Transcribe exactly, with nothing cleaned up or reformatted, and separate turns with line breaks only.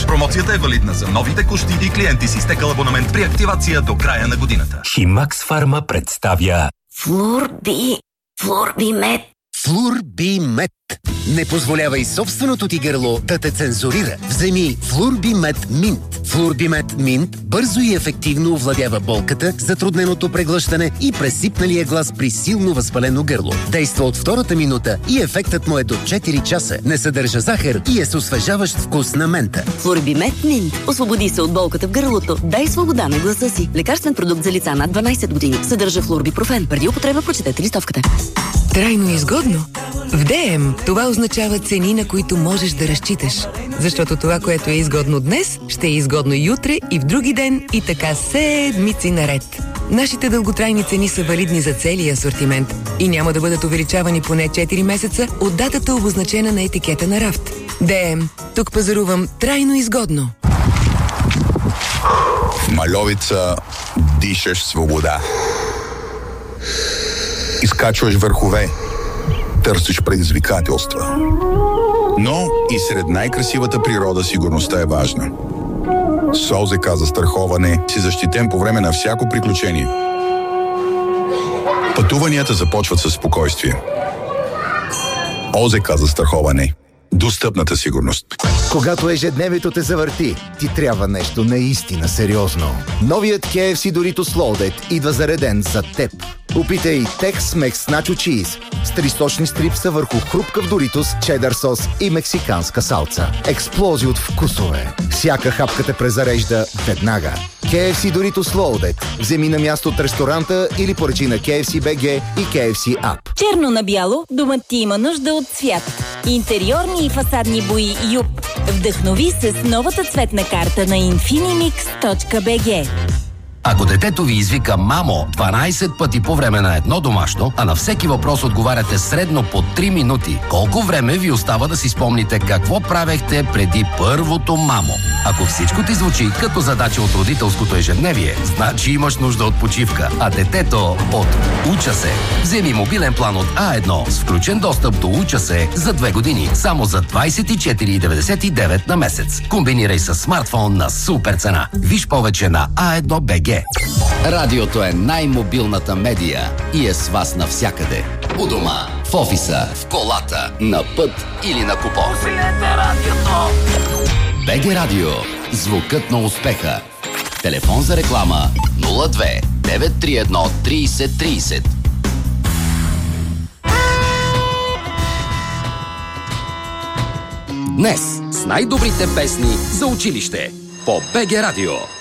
Промоцията е валидна за нови текущи и клиенти с изтекал абонамент при активация до края на годината.
Химакс Фарма представя
Флурби, Флурбимет.
Флурбимет. Не позволявай собственото ти гърло да те цензурира. Вземи Флурбимет Минт. Флурбимет Минт бързо и ефективно овладява болката, затрудненото преглъщане и пресипналия глас при силно възпалено гърло. Действа от втората минута и ефектът му е до четири часа. Не съдържа захар и е с освежаващ вкус на мента.
Флурбимет Минт. Освободи се от болката в гърлото. Дай свобода на гласа си. Лекарствен продукт за лица над дванайсет години. Съдържа флурбипрофен. Преди употреба прочетете листовката.
Трайно изгодно. В ДМ това означава цени, на които можеш да разчиташ. Защото това, което е изгодно днес, ще е изгодно и утре, и в други ден, и така седмици наред. Нашите дълготрайни цени са валидни за целия асортимент и няма да бъдат увеличавани поне четири месеца от датата, обозначена на етикета на рафт. ДМ. Тук пазарувам трайно изгодно.
В Мальовица дишаш свобода. Изкачваш върхове. Търсиш предизвикателства. Но и сред най-красивата природа сигурността е важна. С ОЗК застраховане си защитен по време на всяко приключение. Пътуванията започват със спокойствие. ОЗК застраховане. Достъпната сигурност.
Когато ежедневието те завърти, ти трябва нещо наистина сериозно. Новият кей еф си Doritos Loaded идва зареден за теб. Опитай Tex-Mex Nacho Cheese с тристочни стрипса върху хрупкав Doritos, чедър сос и мексиканска салца. Експлозия от вкусове. Всяка хапка те презарежда веднага. кей еф си Doritos Loaded. Вземи на място от ресторанта или поръчи на кей еф си би джи и кей еф си App.
Черно на бяло, домът ти има нужда от цвят. Интериорни и фасадни бои Юп. Вдъхнови се с новата цветна карта на инфинимикс точка би джи.
Ако детето ви извика «Мамо» дванайсет пъти по време на едно домашно, а на всеки въпрос отговаряте средно по три минути, колко време ви остава да си спомните какво правехте преди първото «Мамо»? Ако всичко ти звучи като задача от родителското ежедневие, значи имаш нужда от почивка, а детето от «Уча се». Вземи мобилен план от А едно с включен достъп до «Уча се» за две години, само за двайсет и четири деветдесет и девет на месец. Комбинирай с смартфон на супер цена. Виж повече на А едно точка би джи.
Радиото е най-мобилната медия и е с вас навсякъде. У дома, в офиса, в колата, на път или на купон. БГ Радио. Звукът на успеха. Телефон за реклама нула две девет три едно трийсет трийсет. Днес с най-добрите песни за училище по БГ Радио.